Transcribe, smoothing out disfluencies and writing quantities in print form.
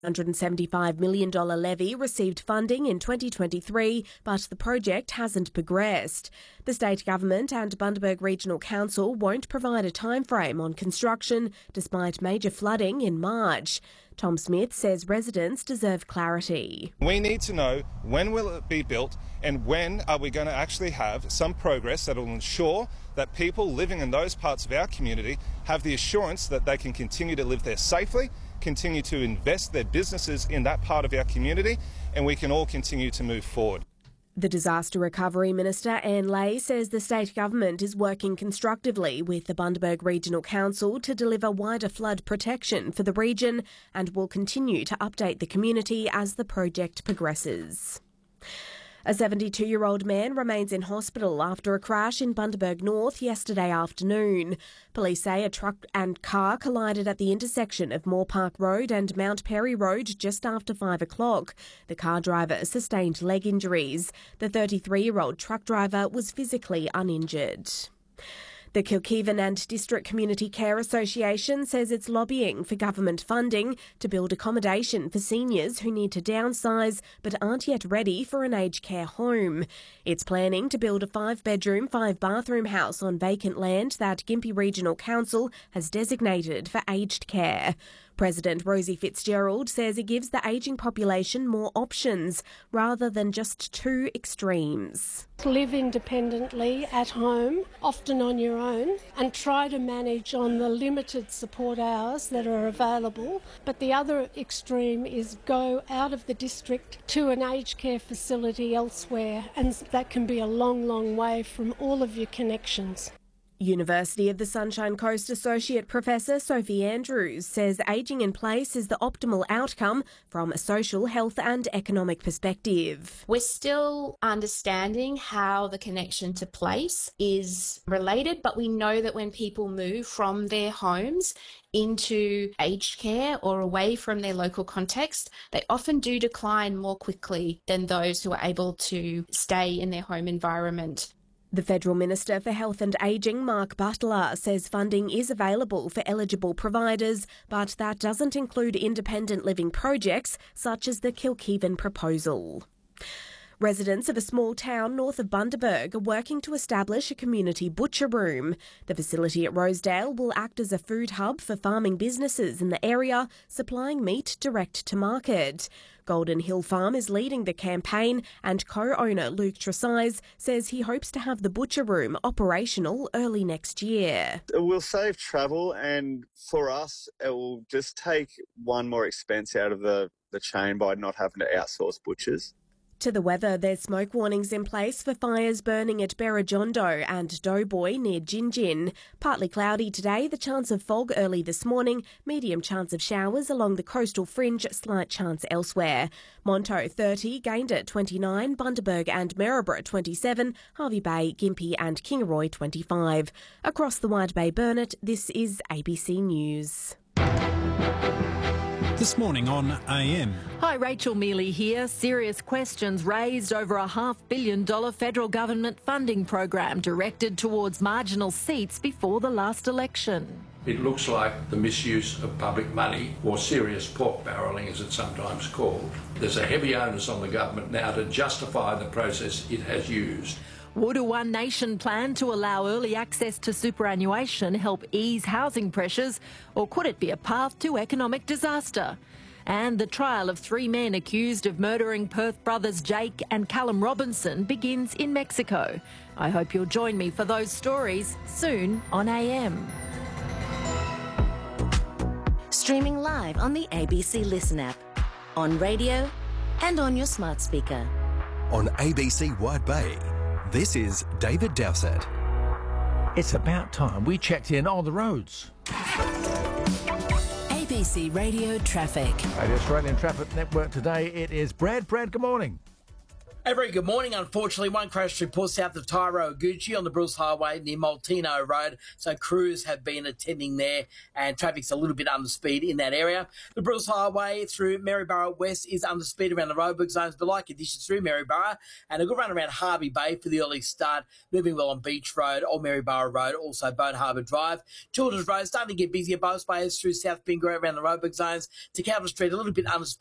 $175 million levy received funding in 2023, but the project hasn't progressed. The state government and Bundaberg Regional Council won't provide a timeframe on construction, despite major flooding in March. Tom Smith says residents deserve clarity. We need to know when will it be built and when are we going to actually have some progress that will ensure that people living in those parts of our community have the assurance that they can continue to live there safely, continue to invest their businesses in that part of our community, and we can all continue to move forward. The Disaster Recovery Minister, Anne Ley, says the state government is working constructively with the Bundaberg Regional Council to deliver wider flood protection for the region and will continue to update the community as the project progresses. A 72-year-old man remains in hospital after a crash in Bundaberg North yesterday afternoon. Police say a truck and car collided at the intersection of Moore Park Road and Mount Perry Road just after 5 o'clock. The car driver sustained leg injuries. The 33-year-old truck driver was physically uninjured. The Kilkivan and District Community Care Association says it's lobbying for government funding to build accommodation for seniors who need to downsize but aren't yet ready for an aged care home. It's planning to build a 5-bedroom, 5-bathroom house on vacant land that Gympie Regional Council has designated for aged care. President Rosie Fitzgerald says it gives the ageing population more options rather than just two extremes. Live independently at home, often on your own, and try to manage on the limited support hours that are available. But the other extreme is go out of the district to an aged care facility elsewhere, and that can be a long, long way from all of your connections. University of the Sunshine Coast Associate Professor Sophie Andrews says ageing in place is the optimal outcome from a social, health and economic perspective. We're still understanding how the connection to place is related, but we know that when people move from their homes into aged care or away from their local context, they often do decline more quickly than those who are able to stay in their home environment. The Federal Minister for Health and Ageing, Mark Butler, says funding is available for eligible providers, but that doesn't include independent living projects such as the Kilkivan proposal. Residents of a small town north of Bundaberg are working to establish a community butcher room. The facility at Rosedale will act as a food hub for farming businesses in the area, supplying meat direct to market. Golden Hill Farm is leading the campaign, and co-owner Luke Tresize says he hopes to have the butcher room operational early next year. It will save travel, and for us, it will just take one more expense out of the chain by not having to outsource butchers. To the weather, there's smoke warnings in place for fires burning at Berrajondo and Doughboy near Gin. Partly cloudy today, the chance of fog early this morning, medium chance of showers along the coastal fringe, slight chance elsewhere. Monto 30, Gayndah 29, Bundaberg and Maryborough 27, Hervey Bay, Gympie and Kingaroy 25. Across the Wide Bay Burnett, this is ABC News. This morning on AM. Hi, Rachel Mealy here. Serious questions raised over a $500 million federal government funding program directed towards marginal seats before the last election. It looks like the misuse of public money, or serious pork barrelling as it's sometimes called. There's a heavy onus on the government now to justify the process it has used. Would a One Nation plan to allow early access to superannuation help ease housing pressures, or could it be a path to economic disaster? And the trial of 3 men accused of murdering Perth brothers Jake and Callum Robinson begins in Mexico. I hope you'll join me for those stories soon on AM. Streaming live on the ABC Listen app, on radio and on your smart speaker. On ABC Wide Bay, this is David Dowsett. It's about time we checked in on the roads. ABC Radio Traffic. The Australian Traffic Network today, it is Brad. Brad, good morning. A very good morning. Unfortunately, one crash report south of Tyro Aguchi on the Bruce Highway near Maltino Road. So crews have been attending there and traffic's a little bit under speed in that area. The Bruce Highway through Maryborough West is under speed around the roadwork zones, but like conditions through Maryborough, and a good run around Harvey Bay for the early start. Moving well on Beach Road, Old Maryborough Road, also Boat Harbour Drive. Children's Road starting to get busier both ways through South Bingo around the roadwork zones to Calvert Street, a little bit under speed